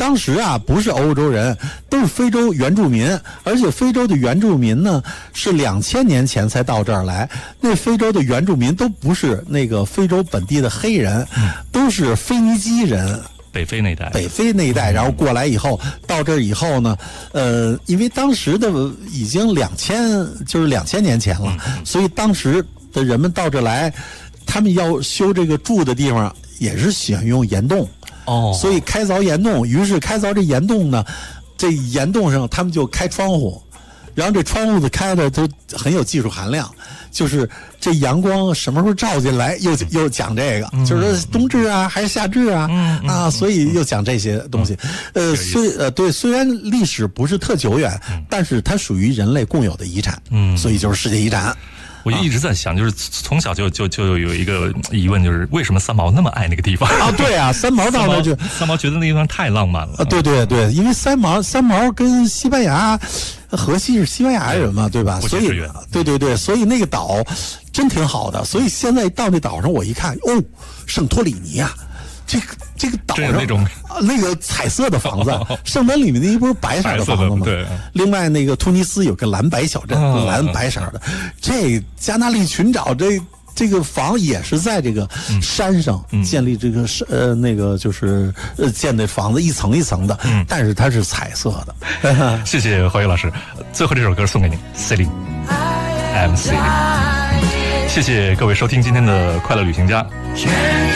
当时啊不是欧洲人，都是非洲原住民，而且非洲的原住民呢是2000年前才到这儿来。那非洲的原住民都不是那个非洲本地的黑人，都是腓尼基人。 北非那一带， 然后过来以后，到这儿以后呢，因为当时的已经2000年前了，所以当时的人们到这来，他们要修这个住的地方也是选用岩洞，所以开凿岩洞，于是开凿这岩洞呢，这岩洞上他们就开窗户。然后这窗户子开的都很有技术含量，就是这阳光什么时候照进来，又讲这个，就是冬至啊还是夏至啊，所以又讲这些东西。虽然历史不是特久远，但是它属于人类共有的遗产，所以就是世界遗产。 我就一直在想，就是从小就有一个疑问，就是为什么三毛那么爱那个地方啊？ 对啊，三毛到那就三毛觉得那地方太浪漫了。 对，因为三毛跟西班牙，荷西是西班牙人嘛，对吧？所以对，所以那个岛真挺好的。所以现在到那岛上，我一看，圣托里尼啊。这个岛上那个彩色的房子，圣丹里面那不是白色的房子吗？ 对。 另外那个突尼斯有个蓝白小镇，蓝白色的。这加那利群岛这个房也是在这个山上建立这个那个就是建的房子一层一层的，但是它是彩色的。 谢谢华宇老师，最后这首歌送给您 ，Celine I'm Celine。谢谢各位收听今天的快乐旅行家。